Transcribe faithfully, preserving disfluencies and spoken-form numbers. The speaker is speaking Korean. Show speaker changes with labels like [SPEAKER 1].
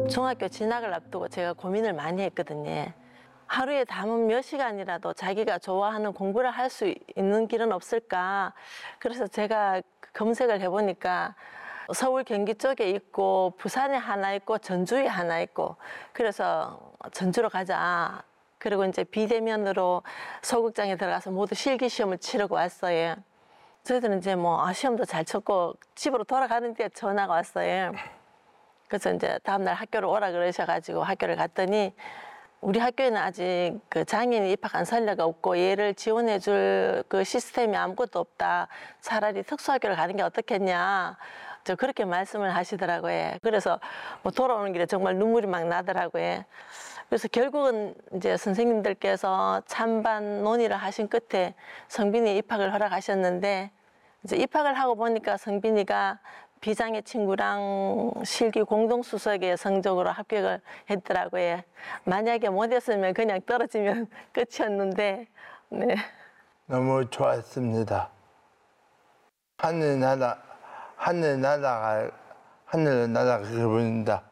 [SPEAKER 1] 중학교 진학을 앞두고 제가 고민을 많이 했거든요. 하루에 담은 몇 시간이라도 자기가 좋아하는 공부를 할 수 있는 길은 없을까. 그래서 제가 검색을 해보니까 서울 경기 쪽에 있고 부산에 하나 있고 전주에 하나 있고, 그래서 전주로 가자. 그리고 이제 비대면으로 소극장에 들어가서 모두 실기 시험을 치르고 왔어요. 저희들은 이제 뭐 아, 시험도 잘 쳤고 집으로 돌아가는데 전화가 왔어요. 그래서 이제 다음날 학교를 오라 그러셔가지고 학교를 갔더니, 우리 학교에는 아직 그 장애인 입학한 선례가 없고 얘를 지원해줄 그 시스템이 아무것도 없다. 차라리 특수학교를 가는 게 어떻겠냐. 저 그렇게 말씀을 하시더라고요. 그래서 뭐 돌아오는 길에 정말 눈물이 막 나더라고요. 그래서 결국은 이제 선생님들께서 찬반 논의를 하신 끝에 성빈이 입학을 허락하셨는데, 이제 입학을 하고 보니까 성빈이가 비장애 친구랑 실기 공동수석의 성적으로 합격을 했더라고요. 만약에 못했으면 그냥 떨어지면 끝이었는데, 네.
[SPEAKER 2] 너무 좋았습니다. 하늘 날아, 하늘 날아가, 하늘 날아가 보인다.